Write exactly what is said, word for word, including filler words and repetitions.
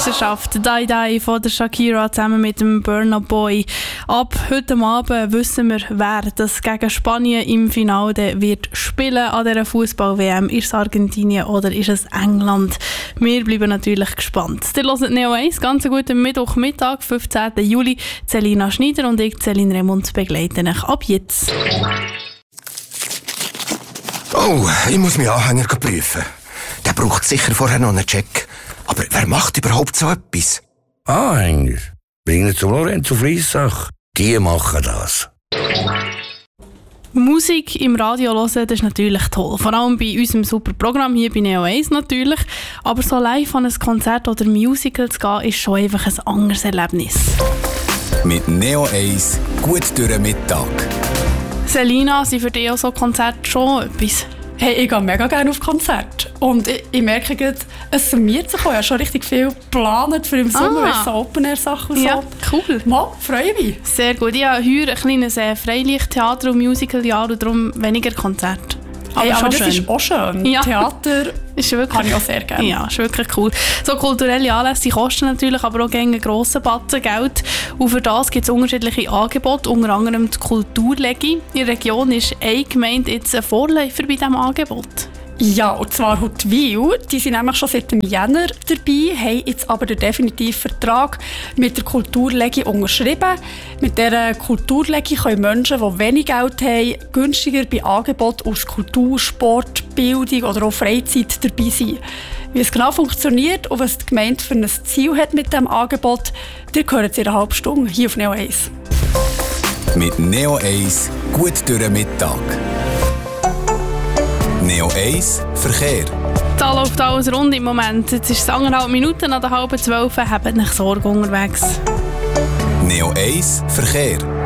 Die Die von der Shakira zusammen mit dem Burna Boy. Ab heute Abend wissen wir, wer das gegen Spanien im Finale wird spielen an dieser Fußball-W M. Ist es Argentinien oder ist es England? Wir bleiben natürlich gespannt. Ihr hört Neo eins, ganz guten Mittwochmittag, fünfzehnten Juli. Selina Schneider und ich, Celine Remund, begleiten euch ab jetzt. Oh, ich muss meinen Anhänger prüfen. Der braucht sicher vorher noch einen Check. Aber wer macht überhaupt so etwas? Anhänger? Bringen zum Lorenzo Friessach. Die machen das. Musik im Radio hören, das ist natürlich toll. Vor allem bei unserem super Programm hier bei Neo eins natürlich. Aber so live an ein Konzert oder Musical zu gehen, ist schon einfach ein anderes Erlebnis. Mit Neo eins gut durch den Mittag. Selina, sind für dich auch so Konzerte schon etwas? Hey, ich gehe mega gerne auf Konzerte. Und ich, ich merke gerade, es summiert sich auch. Ich habe schon richtig viel geplant für im Sommer, ah. so Open-Air-Sachen und so. Ja, cool. Mal, freue mich. Sehr gut. Ich habe heute ein kleines äh, Freilichttheater- und Musical-Jahr und darum weniger Konzerte. Aber, hey, aber das schön. Ist auch schön. Ja. Theater ist wirklich, kann ich auch sehr gerne. Ja, ist wirklich cool. So kulturelle Anlässe kosten natürlich aber auch einen grossen Batzen Geld. Und für das gibt es unterschiedliche Angebote, unter anderem die Kulturlegi. In der Region ist eine Gemeinde jetzt ein Vorläufer bei diesem Angebot. Ja, und zwar Huttwil. Die sind nämlich schon seit dem Jänner dabei, haben jetzt aber den definitiven Vertrag mit der Kulturlegi unterschrieben. Mit dieser Kulturlegi können Menschen, die wenig Geld haben, günstiger bei Angeboten aus Kultur, Sport, Bildung oder auch Freizeit dabei sein. Wie es genau funktioniert und was die Gemeinde für ein Ziel hat mit diesem Angebot, ihr hört es in einer halben Stunde hier auf Neo eins. Mit Neo eins gut durch den Mittag. Neo eins Verkehr. Da läuft alles rund im Moment. Jetzt ist es anderthalb Minuten nach der halben zwölf. Habt nicht Sorge unterwegs. Neo eins Verkehr.